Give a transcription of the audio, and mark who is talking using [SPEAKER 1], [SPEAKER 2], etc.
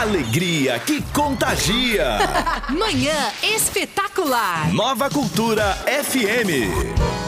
[SPEAKER 1] Alegria que contagia.
[SPEAKER 2] Manhã espetacular.
[SPEAKER 1] Nova Cultura FM.